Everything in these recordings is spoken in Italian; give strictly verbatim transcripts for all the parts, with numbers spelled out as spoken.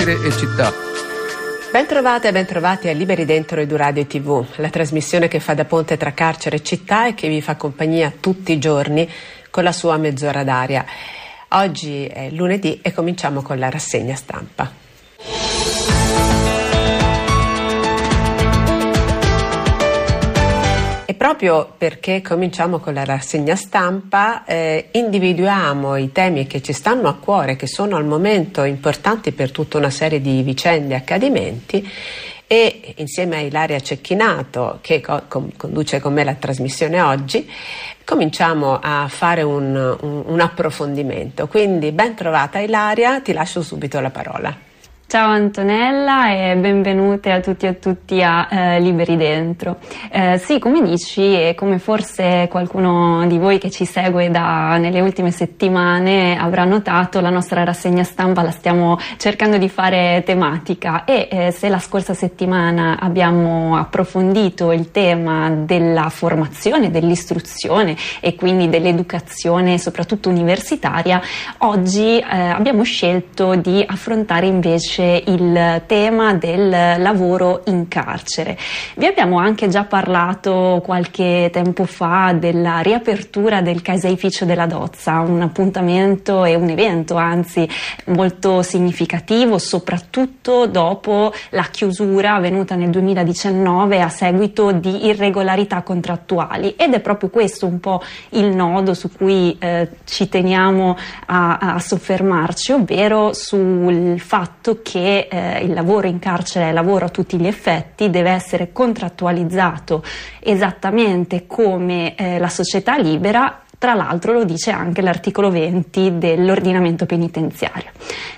chiacchiere e città. Bentrovate e bentrovati a Liberi Dentro EduRadio tivù, la trasmissione che fa da ponte tra carcere e città e che vi fa compagnia tutti i giorni con la sua mezz'ora d'aria. Oggi è lunedì e cominciamo con la rassegna stampa. E proprio perché cominciamo con la rassegna stampa eh, individuiamo i temi che ci stanno a cuore, che sono al momento importanti per tutta una serie di vicende e accadimenti, e insieme a Ilaria Cecchinato, che co- con- conduce con me la trasmissione oggi, cominciamo a fare un, un, un approfondimento. Quindi ben trovata Ilaria, ti lascio subito la parola. Ciao Antonella e benvenute a tutti e a tutti a eh, Liberi Dentro. Eh, sì, come dici, e come forse qualcuno di voi che ci segue da, nelle ultime settimane avrà notato, la nostra rassegna stampa la stiamo cercando di fare tematica e eh, se la scorsa settimana abbiamo approfondito il tema della formazione, dell'istruzione e quindi dell'educazione soprattutto universitaria, oggi eh, abbiamo scelto di affrontare invece il tema del lavoro in carcere. Vi abbiamo anche già parlato qualche tempo fa della riapertura del caseificio della Dozza, un appuntamento e un evento anzi molto significativo, soprattutto dopo la chiusura avvenuta nel duemiladiciannove a seguito di irregolarità contrattuali, ed è proprio questo un po' il nodo su cui eh, ci teniamo a, a soffermarci, ovvero sul fatto che eh, il lavoro in carcere è lavoro a tutti gli effetti, deve essere contrattualizzato esattamente come eh, la società libera. Tra l'altro lo dice anche l'articolo venti dell'ordinamento penitenziario.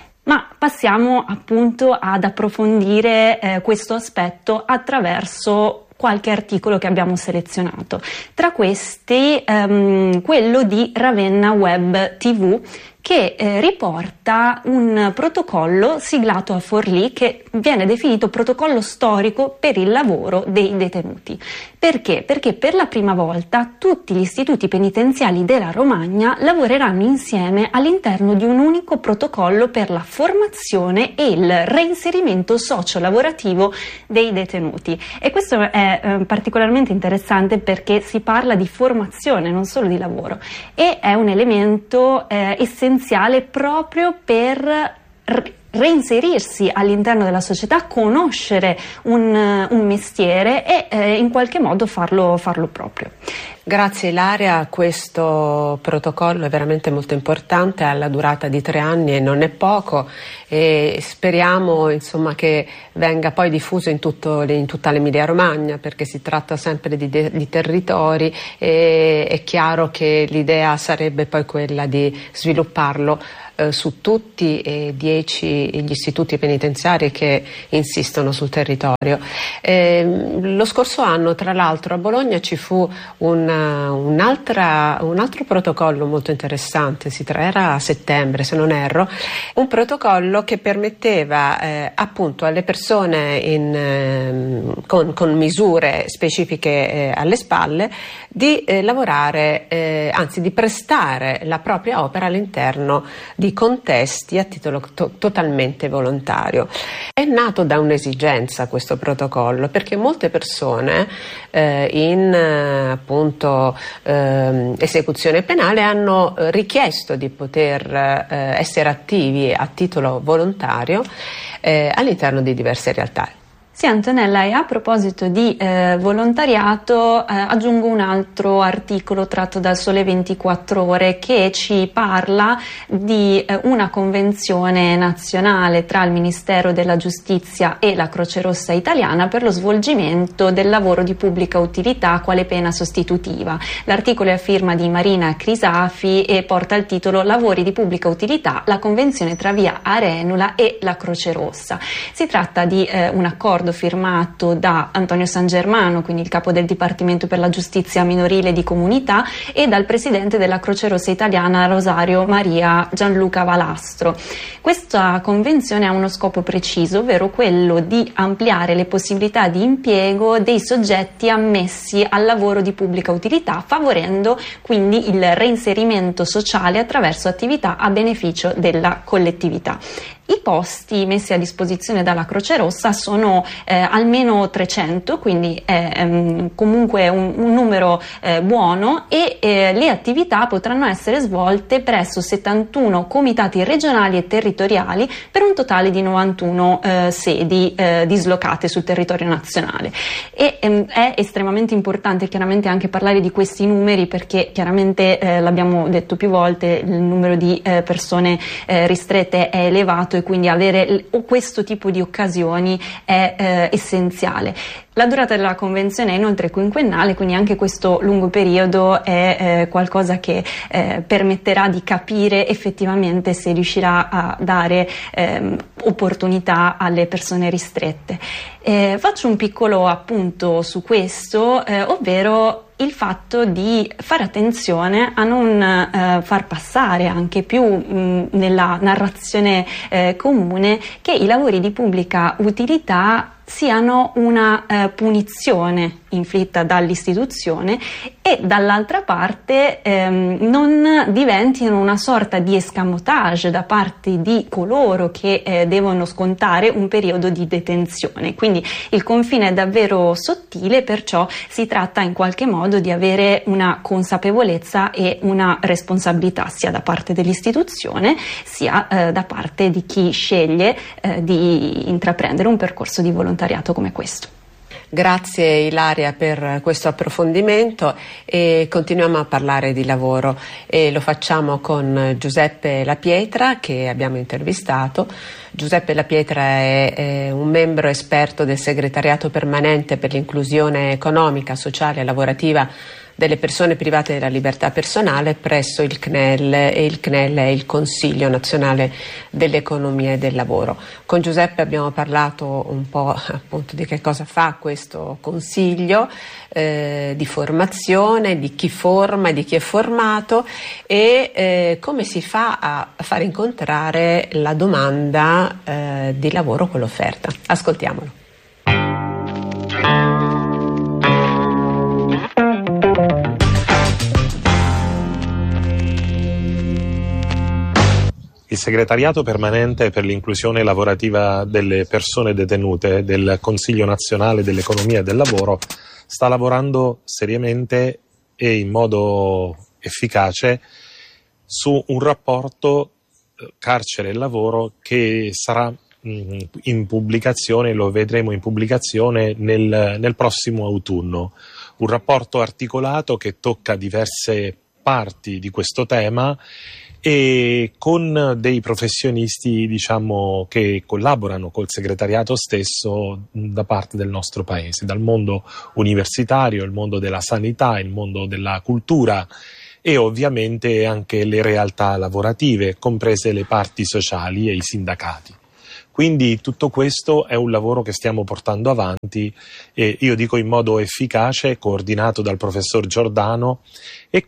Ma passiamo appunto ad approfondire eh, questo aspetto attraverso qualche articolo che abbiamo selezionato. Tra questi ehm, quello di Ravenna Web tivù, che eh, riporta un protocollo siglato a Forlì che viene definito protocollo storico per il lavoro dei detenuti. Perché? Perché per la prima volta tutti gli istituti penitenziali della Romagna lavoreranno insieme all'interno di un unico protocollo per la formazione e il reinserimento socio-lavorativo dei detenuti. E questo è eh, particolarmente interessante perché si parla di formazione, non solo di lavoro, e è un elemento eh, essenziale proprio per re- reinserirsi all'interno della società, conoscere un, un mestiere e eh, in qualche modo farlo, farlo proprio. Grazie Ilaria, questo protocollo è veramente molto importante, ha la durata di tre anni e non è poco, e speriamo insomma che venga poi diffuso in, tutto, in tutta l'Emilia Romagna, perché si tratta sempre di, de, di territori e è chiaro che l'idea sarebbe poi quella di svilupparlo eh, su tutti e dieci gli istituti penitenziari che insistono sul territorio. Eh, lo scorso anno tra l'altro a Bologna ci fu un Un'altra, un altro protocollo molto interessante, si tra, era a settembre se non erro, un protocollo che permetteva eh, appunto alle persone in, eh, con, con misure specifiche eh, alle spalle di eh, lavorare, eh, anzi di prestare la propria opera all'interno di contesti a titolo to- totalmente volontario. È nato da un'esigenza questo protocollo, perché molte persone eh, in eh, appunto Eh, esecuzione penale hanno eh, richiesto di poter eh, essere attivi a titolo volontario eh, all'interno di diverse realtà. Sì, Antonella, e a proposito di eh, volontariato eh, aggiungo un altro articolo tratto dal Sole ventiquattro Ore che ci parla di eh, una convenzione nazionale tra il Ministero della Giustizia e la Croce Rossa Italiana per lo svolgimento del lavoro di pubblica utilità quale pena sostitutiva. L'articolo è a firma di Marina Crisafi e porta il titolo Lavori di pubblica utilità, la convenzione tra Via Arenula e la Croce Rossa. Si tratta di eh, un accordo firmato da Antonio San Germano, quindi il capo del Dipartimento per la Giustizia Minorile di Comunità, e dal presidente della Croce Rossa Italiana Rosario Maria Gianluca Valastro. Questa convenzione ha uno scopo preciso, ovvero quello di ampliare le possibilità di impiego dei soggetti ammessi al lavoro di pubblica utilità, favorendo quindi il reinserimento sociale attraverso attività a beneficio della collettività. I posti messi a disposizione dalla Croce Rossa sono eh, almeno trecento, quindi è ehm, comunque un, un numero eh, buono, e eh, le attività potranno essere svolte presso settantuno comitati regionali e territoriali per un totale di novantuno eh, sedi eh, dislocate sul territorio nazionale. E ehm, è estremamente importante chiaramente anche parlare di questi numeri, perché chiaramente eh, l'abbiamo detto più volte, il numero di eh, persone eh, ristrette è elevato, e quindi avere questo tipo di occasioni è eh, essenziale. La durata della convenzione è inoltre quinquennale, quindi anche questo lungo periodo è eh, qualcosa che eh, permetterà di capire effettivamente se riuscirà a dare eh, opportunità alle persone ristrette. Eh, faccio un piccolo appunto su questo, eh, ovvero il fatto di fare attenzione a non eh, far passare anche più mh, nella narrazione eh, comune che i lavori di pubblica utilità siano una eh, punizione inflitta dall'istituzione, e dall'altra parte ehm, non diventino una sorta di escamotage da parte di coloro che eh, devono scontare un periodo di detenzione. Quindi il confine è davvero sottile, perciò si tratta in qualche modo di avere una consapevolezza e una responsabilità sia da parte dell'istituzione sia eh, da parte di chi sceglie eh, di intraprendere un percorso di volontariato come questo. Grazie Ilaria per questo approfondimento, e continuiamo a parlare di lavoro, e lo facciamo con Giuseppe La Pietra, che abbiamo intervistato. Giuseppe La Pietra è, è un membro esperto del segretariato permanente per l'inclusione economica, sociale e lavorativa delle persone private della libertà personale presso il C N E L, e il C N E L è il Consiglio Nazionale dell'Economia e del Lavoro. Con Giuseppe abbiamo parlato un po' appunto di che cosa fa questo Consiglio, eh, di formazione, di chi forma e di chi è formato, e eh, come si fa a far incontrare la domanda eh, di lavoro con l'offerta. Ascoltiamolo. Il segretariato permanente per l'inclusione lavorativa delle persone detenute del Consiglio Nazionale dell'Economia e del Lavoro sta lavorando seriamente e in modo efficace su un rapporto carcere e lavoro che sarà in pubblicazione, lo vedremo in pubblicazione nel, nel prossimo autunno. Un rapporto articolato che tocca diverse parti di questo tema, e con dei professionisti, diciamo, che collaborano col segretariato stesso da parte del nostro paese, dal mondo universitario, il mondo della sanità, il mondo della cultura e ovviamente anche le realtà lavorative, comprese le parti sociali e i sindacati. Quindi tutto questo è un lavoro che stiamo portando avanti, e io dico in modo efficace, coordinato dal professor Giordano, e,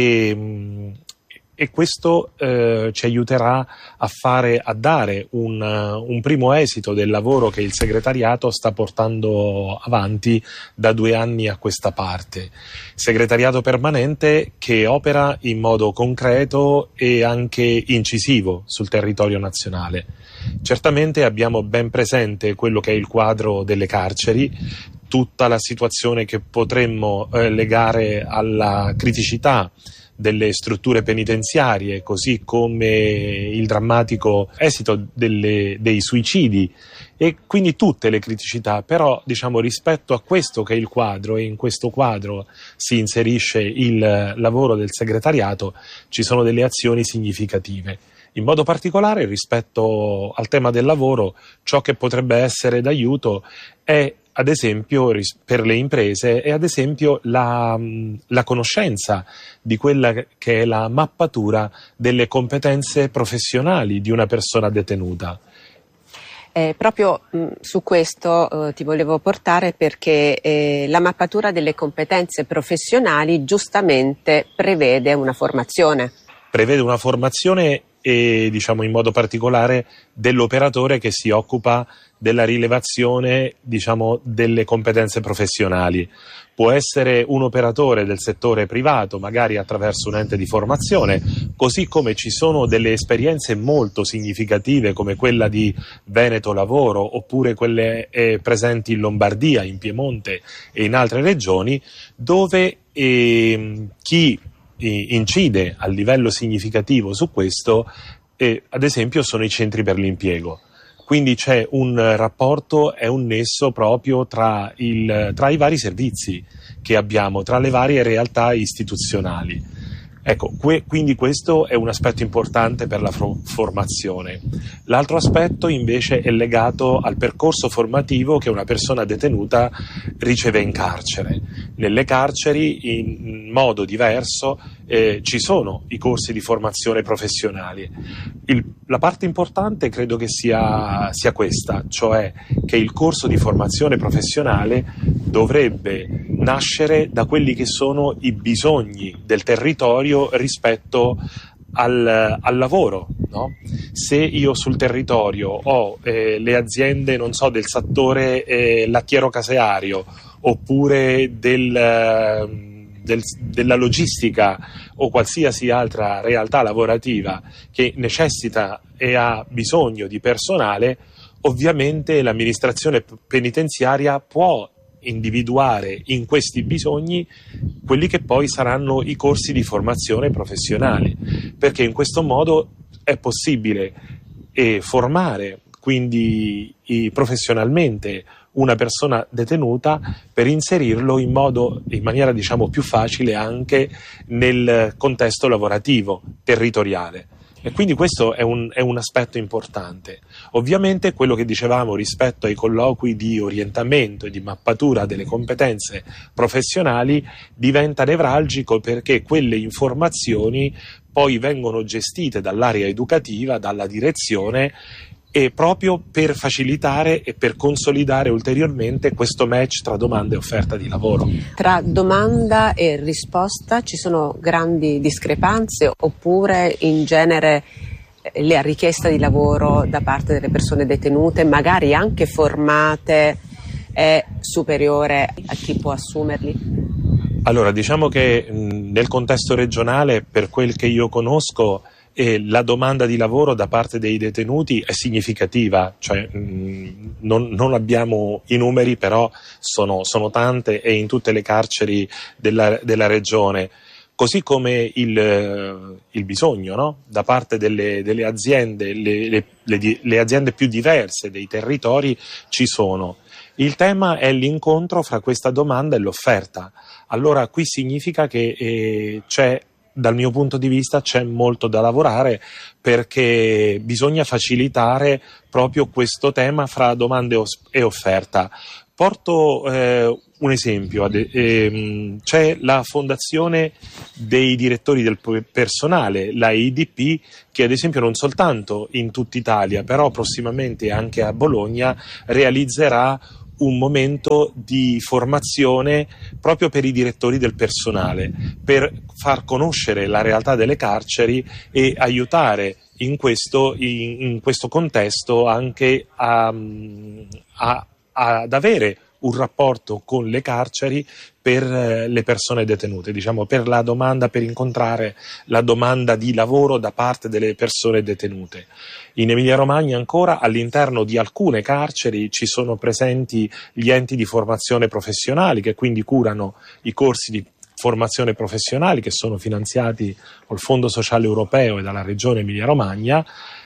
e E questo eh, ci aiuterà a fare, a dare un, un primo esito del lavoro che il segretariato sta portando avanti da due anni a questa parte. Segretariato permanente che opera in modo concreto e anche incisivo sul territorio nazionale. Certamente abbiamo ben presente quello che è il quadro delle carceri, tutta la situazione che potremmo eh, legare alla criticità delle strutture penitenziarie, così come il drammatico esito delle, dei suicidi, e quindi tutte le criticità. Però diciamo, rispetto a questo che è il quadro, e in questo quadro si inserisce il lavoro del segretariato, ci sono delle azioni significative. In modo particolare rispetto al tema del lavoro, ciò che potrebbe essere d'aiuto è ad esempio per le imprese è ad esempio la, la conoscenza di quella che è la mappatura delle competenze professionali di una persona detenuta. Eh, proprio mh, su questo eh, ti volevo portare, perché eh, la mappatura delle competenze professionali giustamente prevede una formazione. Prevede una formazione e diciamo in modo particolare dell'operatore che si occupa della rilevazione diciamo delle competenze professionali. Può essere un operatore del settore privato, magari attraverso un ente di formazione, così come ci sono delle esperienze molto significative come quella di Veneto Lavoro oppure quelle eh, presenti in Lombardia, in Piemonte e in altre regioni, dove eh, chi eh, incide a livello significativo su questo, eh, ad esempio, sono i centri per l'impiego. Quindi c'è un rapporto e un nesso proprio tra, il, tra i vari servizi che abbiamo, tra le varie realtà istituzionali. Ecco, que, quindi questo è un aspetto importante per la fro- formazione. L'altro aspetto invece è legato al percorso formativo che una persona detenuta riceve in carcere. Nelle carceri, in modo diverso, eh, ci sono i corsi di formazione professionali. Il, la parte importante credo che sia, sia questa, cioè che il corso di formazione professionale dovrebbe nascere da quelli che sono i bisogni del territorio rispetto al, al lavoro, no? Se io sul territorio ho eh, le aziende, non so, del settore eh, lattiero-caseario oppure del... Del, della logistica o qualsiasi altra realtà lavorativa che necessita e ha bisogno di personale, ovviamente l'amministrazione penitenziaria può individuare in questi bisogni quelli che poi saranno i corsi di formazione professionali, perché in questo modo è possibile eh, formare quindi eh, professionalmente una persona detenuta per inserirlo in modo, in maniera diciamo più facile anche nel contesto lavorativo territoriale. E quindi questo è un, è un aspetto importante. Ovviamente quello che dicevamo rispetto ai colloqui di orientamento e di mappatura delle competenze professionali diventa nevralgico, perché quelle informazioni poi vengono gestite dall'area educativa, dalla direzione, e proprio per facilitare e per consolidare ulteriormente questo match tra domanda e offerta di lavoro. Tra domanda e risposta ci sono grandi discrepanze, oppure in genere la richiesta di lavoro da parte delle persone detenute, magari anche formate, è superiore a chi può assumerli? Allora, diciamo che mh, nel contesto regionale, per quel che io conosco, e la domanda di lavoro da parte dei detenuti è significativa, cioè mh, non, non abbiamo i numeri, però sono, sono tante e in tutte le carceri della, della regione, così come il, il bisogno, no? Da parte delle, delle aziende, le, le, le, le aziende più diverse dei territori ci sono. Il tema è l'incontro fra questa domanda e l'offerta. Allora qui significa che eh, c'è, dal mio punto di vista, c'è molto da lavorare, perché bisogna facilitare proprio questo tema fra domande e offerta. Porto eh, un esempio, eh, c'è la Fondazione dei Direttori del Personale, la I D P, che ad esempio non soltanto in tutta Italia, però prossimamente anche a Bologna realizzerà un momento di formazione proprio per i direttori del personale, per far conoscere la realtà delle carceri e aiutare in questo, in, in questo contesto anche a, a, ad avere un rapporto con le carceri per le persone detenute, diciamo per la domanda, per incontrare la domanda di lavoro da parte delle persone detenute. In Emilia-Romagna ancora, all'interno di alcune carceri ci sono presenti gli enti di formazione professionali, che quindi curano i corsi di formazione professionali che sono finanziati col Fondo Sociale Europeo e dalla Regione Emilia-Romagna,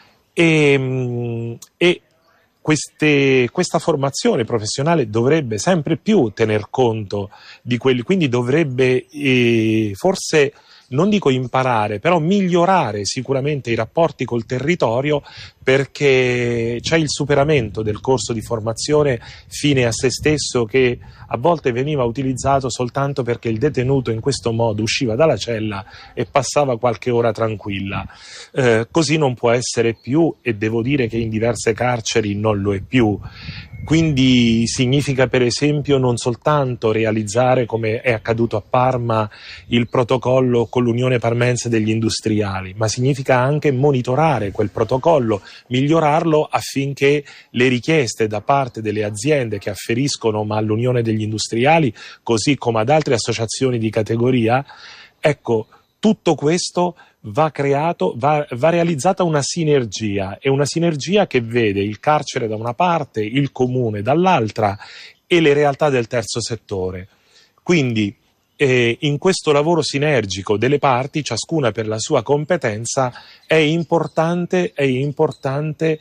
e, e Queste, questa formazione professionale dovrebbe sempre più tener conto di quelli, quindi dovrebbe eh, forse, non dico imparare, però migliorare sicuramente i rapporti col territorio, perché c'è il superamento del corso di formazione fine a se stesso, che a volte veniva utilizzato soltanto perché il detenuto in questo modo usciva dalla cella e passava qualche ora tranquilla. Eh, così non può essere più, e devo dire che in diverse carceri non lo è più. Quindi significa per esempio non soltanto realizzare, come è accaduto a Parma, il protocollo con l'Unione Parmense degli Industriali, ma significa anche monitorare quel protocollo, migliorarlo affinché le richieste da parte delle aziende che afferiscono ma all'Unione degli Industriali, così come ad altre associazioni di categoria, ecco, tutto questo va creato, va, va realizzata una sinergia, è una sinergia che vede il carcere da una parte, il comune dall'altra e le realtà del terzo settore. Quindi eh, in questo lavoro sinergico delle parti, ciascuna per la sua competenza, è importante, è importante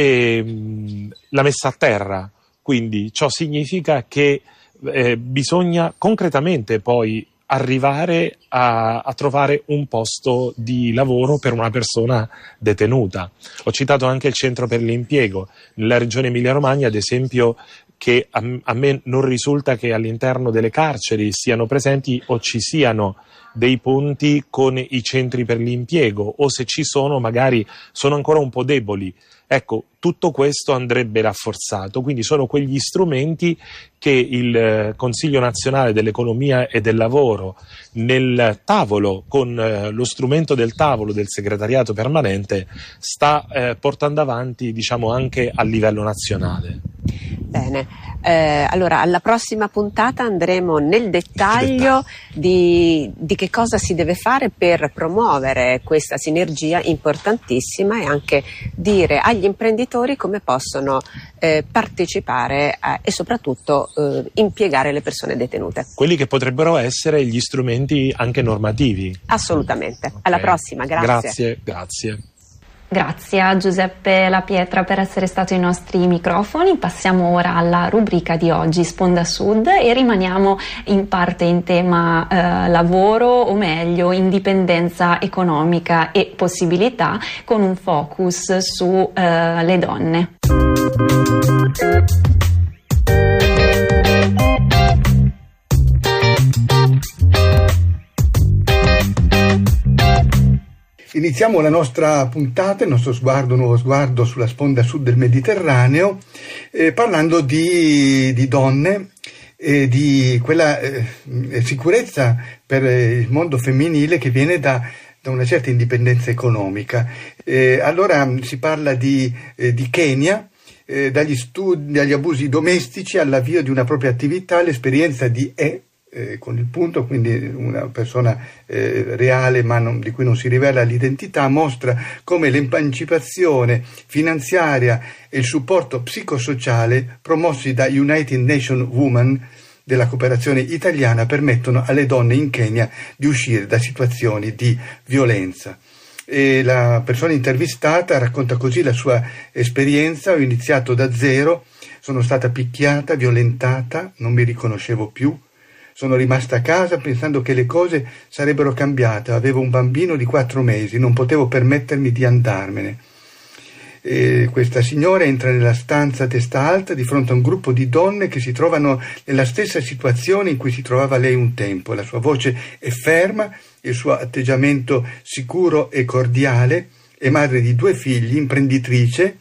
eh, la messa a terra. Quindi ciò significa che eh, bisogna concretamente poi arrivare a, a trovare un posto di lavoro per una persona detenuta. Ho citato anche il centro per l'impiego. Nella regione Emilia-Romagna, ad esempio, che a, a me non risulta che all'interno delle carceri siano presenti o ci siano dei ponti con i centri per l'impiego, o se ci sono magari sono ancora un po' deboli. Ecco, tutto questo andrebbe rafforzato, quindi sono quegli strumenti che il Consiglio Nazionale dell'Economia e del Lavoro nel tavolo, con eh, lo strumento del tavolo del segretariato permanente, sta eh, portando avanti, diciamo, anche a livello nazionale. Bene, eh, allora alla prossima puntata andremo nel dettaglio di, di che cosa si deve fare per promuovere questa sinergia importantissima e anche dire agli imprenditori come possono eh, partecipare a, e soprattutto eh, impiegare le persone detenute. Quelli che potrebbero essere gli strumenti anche normativi. Assolutamente. Okay. Alla prossima, grazie. Grazie, grazie. Grazie a Giuseppe La Pietra per essere stato ai nostri microfoni. Passiamo ora alla rubrica di oggi, Sponda Sud, e rimaniamo in parte in tema eh, lavoro, o meglio indipendenza economica e possibilità, con un focus su eh, le donne. Iniziamo la nostra puntata, il nostro sguardo, nuovo sguardo sulla sponda sud del Mediterraneo, eh, parlando di, di donne e di quella eh, sicurezza per il mondo femminile che viene da, da una certa indipendenza economica. Eh, allora si parla di, eh, di Kenya, eh, dagli studi, dagli abusi domestici all'avvio di una propria attività, l'esperienza di E. Eh, con il punto, quindi una persona eh, reale ma non, di cui non si rivela l'identità, mostra come l'emancipazione finanziaria e il supporto psicosociale promossi da United Nations Women della cooperazione italiana permettono alle donne in Kenya di uscire da situazioni di violenza. E la persona intervistata racconta così la sua esperienza: ho iniziato da zero, sono stata picchiata, violentata, non mi riconoscevo più. Sono rimasta a casa pensando che le cose sarebbero cambiate. Avevo un bambino di quattro mesi, non potevo permettermi di andarmene. E questa signora entra nella stanza a testa alta di fronte a un gruppo di donne che si trovano nella stessa situazione in cui si trovava lei un tempo. La sua voce è ferma, il suo atteggiamento sicuro e cordiale. È madre di due figli, imprenditrice,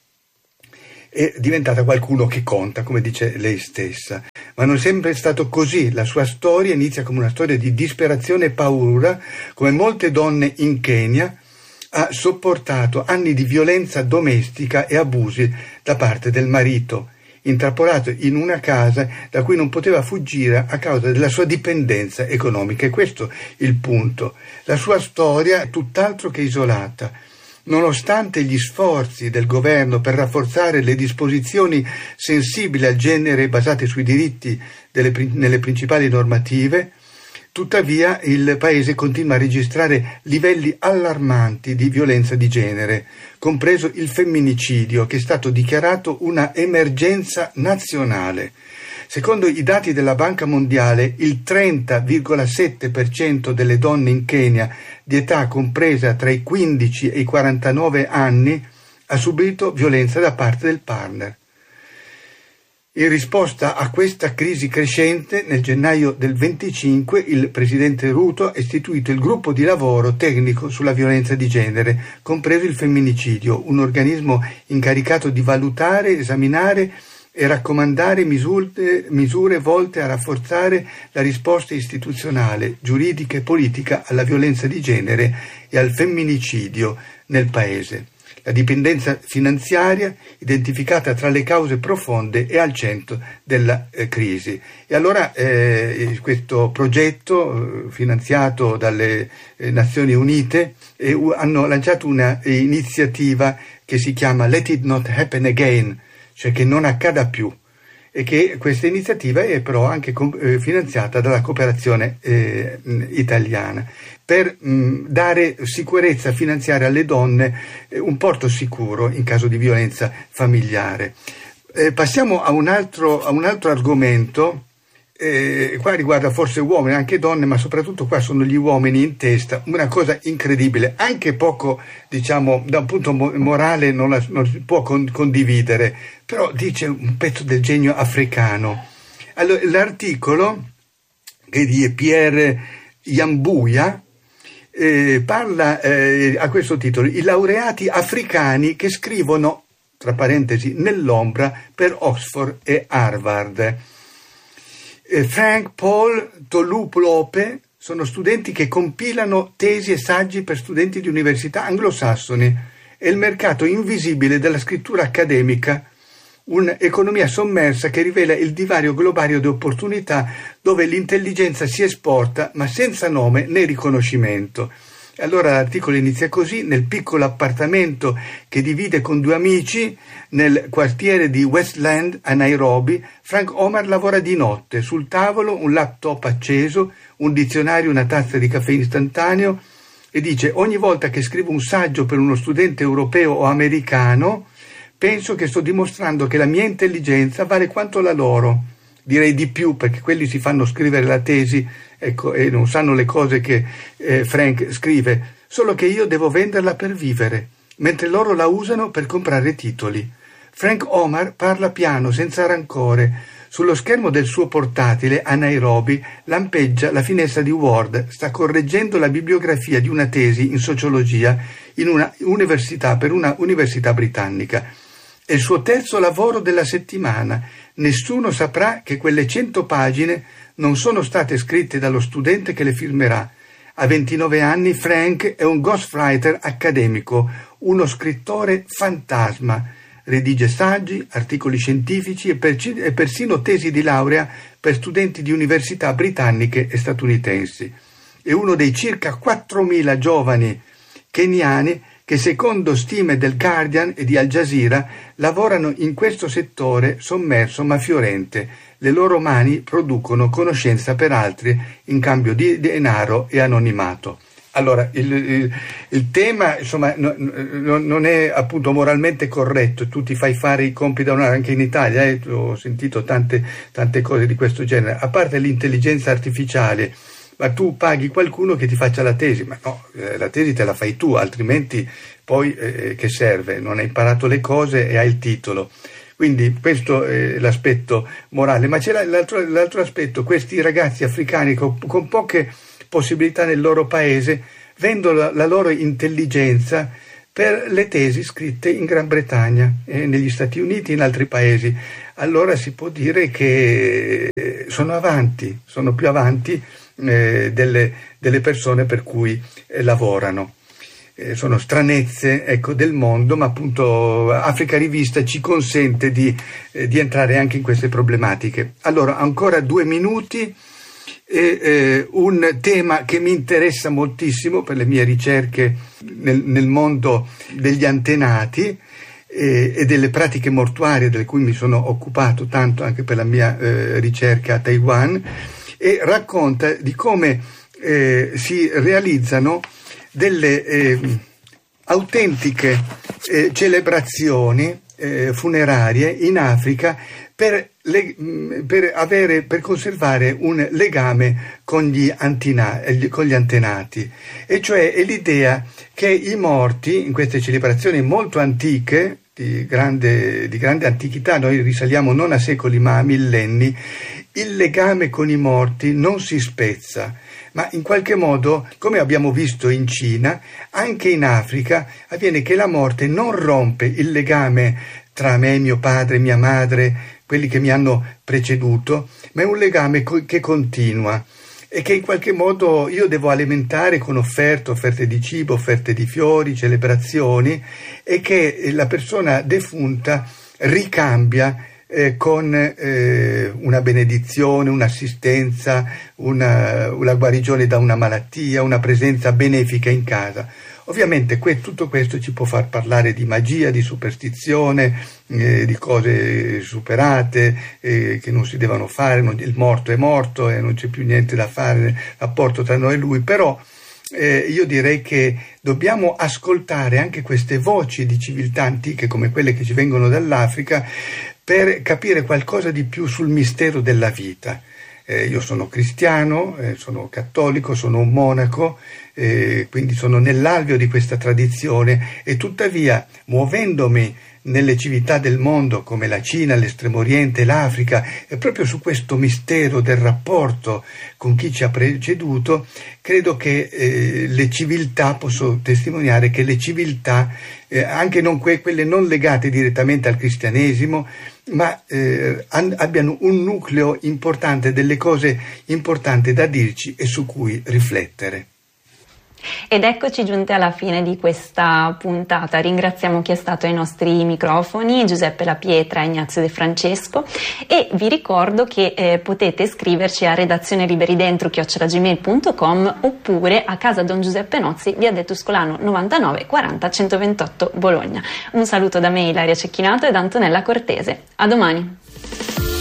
è diventata qualcuno che conta, come dice lei stessa. Ma non è sempre stato così. La sua storia inizia come una storia di disperazione e paura. Come molte donne in Kenya, ha sopportato anni di violenza domestica e abusi da parte del marito, intrappolato in una casa da cui non poteva fuggire a causa della sua dipendenza economica. E questo è il punto. La sua storia è tutt'altro che isolata. Nonostante gli sforzi del governo per rafforzare le disposizioni sensibili al genere basate sui diritti delle, nelle principali normative, tuttavia il paese continua a registrare livelli allarmanti di violenza di genere, compreso il femminicidio, che è stato dichiarato una emergenza nazionale. Secondo i dati della Banca Mondiale, il trenta virgola sette per cento delle donne in Kenya di età compresa tra i quindici e i quarantanove anni ha subito violenza da parte del partner. In risposta a questa crisi crescente, nel gennaio del venticinque il presidente Ruto ha istituito il gruppo di lavoro tecnico sulla violenza di genere, compreso il femminicidio, un organismo incaricato di valutare, esaminare e raccomandare misure, misure volte a rafforzare la risposta istituzionale, giuridica e politica alla violenza di genere e al femminicidio nel Paese. La dipendenza finanziaria, identificata tra le cause profonde, è al centro della eh, crisi. E allora eh, questo progetto, eh, finanziato dalle eh, Nazioni Unite, eh, hanno lanciato una eh, iniziativa che si chiama Let It Not Happen Again, cioè che non accada più, e che questa iniziativa è però anche eh, finanziata dalla cooperazione eh, italiana per mh, dare sicurezza finanziaria alle donne, eh, un porto sicuro in caso di violenza familiare. Eh, passiamo a un altro, a un altro argomento. Eh, qua riguarda forse uomini, anche donne, ma soprattutto qua sono gli uomini in testa, una cosa incredibile, anche poco, diciamo, da un punto morale non, la, non si può con, condividere, però dice un pezzo del genio africano. Allora, l'articolo, che è di Pierre Yambuya, eh, parla eh, a questo titolo: i laureati africani che scrivono, tra parentesi, nell'ombra per Oxford e Harvard. Frank Paul Tolulope sono studenti che compilano tesi e saggi per studenti di università anglosassoni. È il mercato invisibile della scrittura accademica, un'economia sommersa che rivela il divario globale di opportunità dove l'intelligenza si esporta ma senza nome né riconoscimento. Allora l'articolo inizia così: nel piccolo appartamento che divide con due amici nel quartiere di Westland a Nairobi, Frank Omar lavora di notte. Sul tavolo un laptop acceso, un dizionario, una tazza di caffè istantaneo, e dice: ogni volta che scrivo un saggio per uno studente europeo o americano, penso che sto dimostrando che la mia intelligenza vale quanto la loro. Direi di più, perché quelli si fanno scrivere la tesi, ecco, e non sanno le cose che eh, Frank scrive, solo che io devo venderla per vivere, mentre loro la usano per comprare titoli. Frank Omar parla piano, senza rancore. Sullo schermo del suo portatile a Nairobi lampeggia la finestra di Word. Sta correggendo la bibliografia di una tesi in sociologia in una università per una università britannica. È il suo terzo lavoro della settimana. Nessuno saprà che quelle cento pagine non sono state scritte dallo studente che le firmerà. A ventinove anni Frank è un ghostwriter accademico, uno scrittore fantasma. Redige saggi, articoli scientifici e, perci- e persino tesi di laurea per studenti di università britanniche e statunitensi. È uno dei circa quattromila giovani keniani che, secondo stime del Guardian e di Al Jazeera, lavorano in questo settore sommerso ma fiorente. Le loro mani producono conoscenza per altri in cambio di denaro e anonimato. Allora, il, il, il tema, insomma, no, no, non è appunto moralmente corretto. Tu ti fai fare i compiti da un'altra, anche in Italia, eh, ho sentito tante, tante cose di questo genere. A parte l'intelligenza artificiale, ma tu paghi qualcuno che ti faccia la tesi, ma no, eh, la tesi te la fai tu, altrimenti poi eh, che serve? Non hai imparato le cose e hai il titolo. Quindi questo è l'aspetto morale, ma c'è l'altro, l'altro aspetto: questi ragazzi africani con, con poche possibilità nel loro paese vendono la, la loro intelligenza per le tesi scritte in Gran Bretagna, eh, negli Stati Uniti e in altri paesi. Allora si può dire che sono avanti, sono più avanti eh, delle, delle persone per cui eh, lavorano. Eh, sono stranezze, ecco, del mondo, ma appunto Africa Rivista ci consente di, eh, di entrare anche in queste problematiche. Allora, ancora due minuti. E, eh, un tema che mi interessa moltissimo per le mie ricerche nel, nel mondo degli antenati eh, e delle pratiche mortuarie, delle cui mi sono occupato tanto anche per la mia eh, ricerca a Taiwan, e racconta di come eh, si realizzano delle eh, autentiche eh, celebrazioni eh, funerarie in Africa per, le, per, avere, per conservare un legame con gli, antina, con gli antenati, e cioè è l'idea che i morti in queste celebrazioni molto antiche, di grande, di grande antichità, noi risaliamo non a secoli ma a millenni, il legame con i morti non si spezza, ma in qualche modo, come abbiamo visto in Cina, anche in Africa avviene che la morte non rompe il legame tra me e mio padre, mia madre, quelli che mi hanno preceduto, ma è un legame co- che continua e che in qualche modo io devo alimentare con offerte, offerte di cibo, offerte di fiori, celebrazioni, e che la persona defunta ricambia eh, con eh, una benedizione, un'assistenza, una, una guarigione da una malattia, una presenza benefica in casa. Ovviamente que- tutto questo ci può far parlare di magia, di superstizione, eh, di cose superate eh, che non si devono fare, non, il morto è morto e non c'è più niente da fare nel rapporto tra noi e lui, però eh, io direi che dobbiamo ascoltare anche queste voci di civiltà antiche come quelle che ci vengono dall'Africa per capire qualcosa di più sul mistero della vita. Eh, io sono cristiano, eh, sono cattolico, sono un monaco, eh, quindi sono nell'alveo di questa tradizione e tuttavia, muovendomi nelle civiltà del mondo come la Cina, l'Estremo Oriente, l'Africa, e proprio su questo mistero del rapporto con chi ci ha preceduto, credo che eh, le civiltà, posso testimoniare che le civiltà, eh, anche non que- quelle non legate direttamente al cristianesimo, ma eh, an- abbiano un nucleo importante, delle cose importanti da dirci e su cui riflettere. Ed eccoci giunti alla fine di questa puntata. Ringraziamo chi è stato ai nostri microfoni, Giuseppe La Pietra e Ignazio De Francesco, e vi ricordo che eh, potete scriverci a redazione liberidentro chiocciola gmail punto com oppure a casa Don Giuseppe Nozzi, via De Tuscolano novantanove quaranta centoventotto Bologna. Un saluto da me, Ilaria Cecchinato, e da Antonella Cortese. A domani.